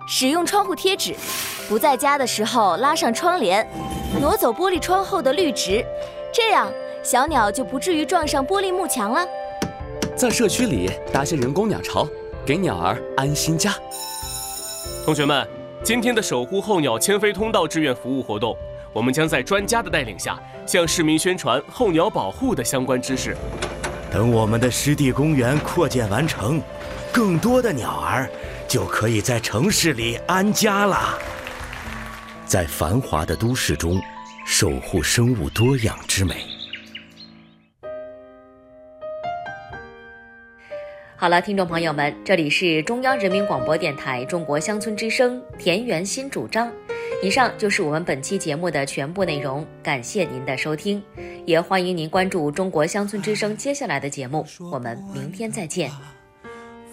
使用窗户贴纸，不在家的时候拉上窗帘，挪走玻璃窗后的绿植，这样小鸟就不至于撞上玻璃幕墙了。 在社区里搭些人工鸟巢，给鸟儿安心家。 同学们，今天的守护候鸟迁飞通道志愿服务活动，我们将在专家的带领下，向市民宣传候鸟保护的相关知识。 等我们的湿地公园扩建完成，更多的鸟儿就可以在城市里安家了。在繁华的都市中，守护生物多样之美。 好了，听众朋友们，这里是中央人民广播电台中国乡村之声田园新主张。以上就是我们本期节目的全部内容，感谢您的收听，也欢迎您关注中国乡村之声接下来的节目，我们明天再见。